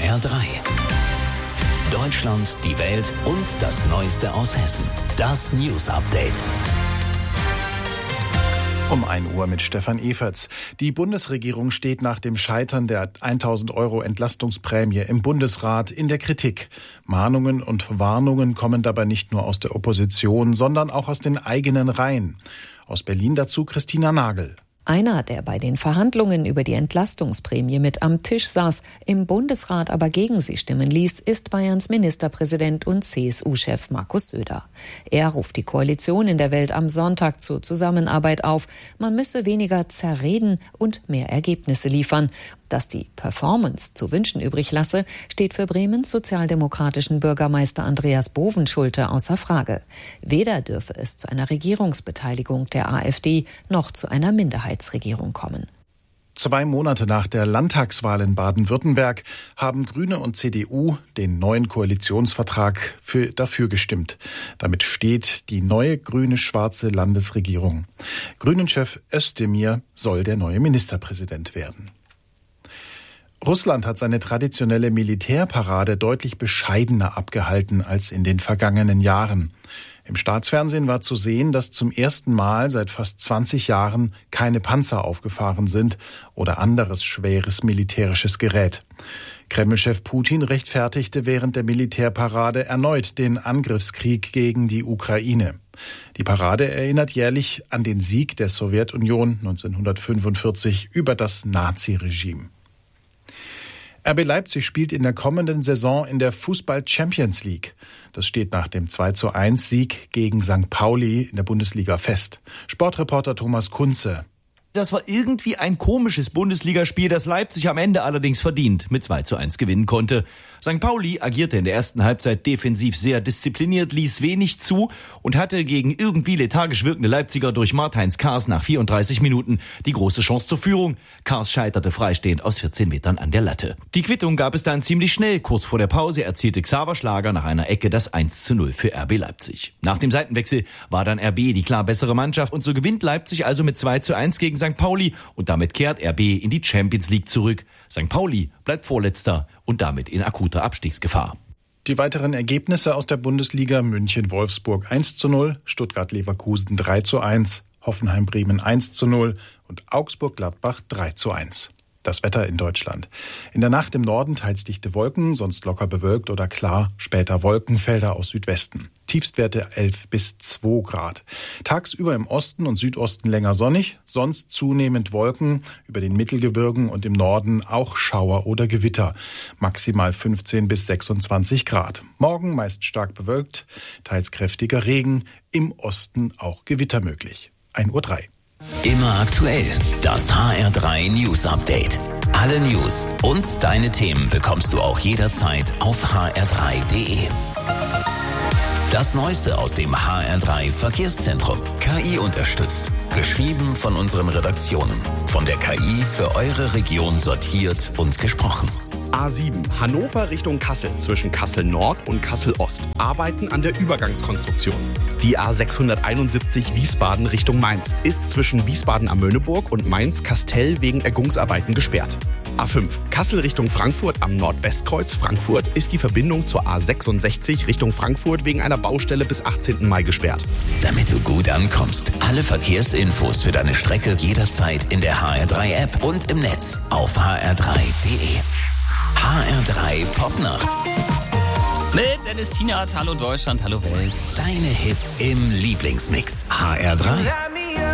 HR3. Deutschland, die Welt und das Neueste aus Hessen. Das News Update. Um 1 Uhr mit Stefan Everts. Die Bundesregierung steht nach dem Scheitern der 1.000 € Entlastungsprämie im Bundesrat in der Kritik. Mahnungen und Warnungen kommen dabei nicht nur aus der Opposition, sondern auch aus den eigenen Reihen. Aus Berlin dazu Christina Nagel. Einer, der bei den Verhandlungen über die Entlastungsprämie mit am Tisch saß, im Bundesrat aber gegen sie stimmen ließ, ist Bayerns Ministerpräsident und CSU-Chef Markus Söder. Er ruft die Koalition in der Welt am Sonntag zur Zusammenarbeit auf. Man müsse weniger zerreden und mehr Ergebnisse liefern. Dass die Performance zu wünschen übrig lasse, steht für Bremens sozialdemokratischen Bürgermeister Andreas Bovenschulte außer Frage. Weder dürfe es zu einer Regierungsbeteiligung der AfD noch zu einer Minderheitsregierung kommen. 2 Monate nach der Landtagswahl in Baden-Württemberg haben Grüne und CDU den neuen Koalitionsvertrag dafür gestimmt. Damit steht die neue grüne-schwarze Landesregierung. Grünen-Chef Özdemir soll der neue Ministerpräsident werden. Russland hat seine traditionelle Militärparade deutlich bescheidener abgehalten als in den vergangenen Jahren. Im Staatsfernsehen war zu sehen, dass zum ersten Mal seit fast 20 Jahren keine Panzer aufgefahren sind oder anderes schweres militärisches Gerät. Kreml-Chef Putin rechtfertigte während der Militärparade erneut den Angriffskrieg gegen die Ukraine. Die Parade erinnert jährlich an den Sieg der Sowjetunion 1945 über das Naziregime. RB Leipzig spielt in der kommenden Saison in der Fußball-Champions League. Das steht nach dem 2:1-Sieg gegen St. Pauli in der Bundesliga fest. Sportreporter Thomas Kunze. Das war irgendwie ein komisches Bundesligaspiel, das Leipzig am Ende allerdings verdient mit 2:1 gewinnen konnte. St. Pauli agierte in der ersten Halbzeit defensiv sehr diszipliniert, ließ wenig zu und hatte gegen irgendwie lethargisch wirkende Leipziger durch Martins Kars nach 34 Minuten die große Chance zur Führung. Kars scheiterte freistehend aus 14 Metern an der Latte. Die Quittung gab es dann ziemlich schnell. Kurz vor der Pause erzielte Xaver Schlager nach einer Ecke das 1:0 für RB Leipzig. Nach dem Seitenwechsel war dann RB die klar bessere Mannschaft und so gewinnt Leipzig also mit 2:1 gegen St. Pauli und damit kehrt RB in die Champions League zurück. St. Pauli bleibt Vorletzter und damit in akuter Abstiegsgefahr. Die weiteren Ergebnisse aus der Bundesliga: München-Wolfsburg 1:0, Stuttgart-Leverkusen 3:1, Hoffenheim-Bremen 1:0 und Augsburg-Gladbach 3:1. Das Wetter in Deutschland. In der Nacht im Norden teils dichte Wolken, sonst locker bewölkt oder klar, später Wolkenfelder aus Südwesten. Tiefstwerte 11 bis 2 Grad. Tagsüber im Osten und Südosten länger sonnig, sonst zunehmend Wolken, über den Mittelgebirgen und im Norden auch Schauer oder Gewitter. Maximal 15 bis 26 Grad. Morgen meist stark bewölkt, teils kräftiger Regen, im Osten auch Gewitter möglich. 1:03 Uhr. Immer aktuell. Das HR3 News Update. Alle News und deine Themen bekommst du auch jederzeit auf hr3.de. Das Neueste aus dem HR3 Verkehrszentrum. KI unterstützt. Geschrieben von unseren Redaktionen. Von der KI für eure Region sortiert und gesprochen. A7 Hannover Richtung Kassel zwischen Kassel Nord und Kassel Ost. Arbeiten an der Übergangskonstruktion. Die A671 Wiesbaden Richtung Mainz ist zwischen Wiesbaden am Möhneburg und Mainz-Kastell wegen Ergungsarbeiten gesperrt. A5 Kassel Richtung Frankfurt am Nordwestkreuz Frankfurt ist die Verbindung zur A66 Richtung Frankfurt wegen einer Baustelle bis 18. Mai gesperrt. Damit du gut ankommst, alle Verkehrsinfos für deine Strecke jederzeit in der HR3-App und im Netz auf hr3.de. HR3 Popnacht. Mit Dennis Tienert, hallo Deutschland, hallo Welt. Deine Hits im Lieblingsmix. HR3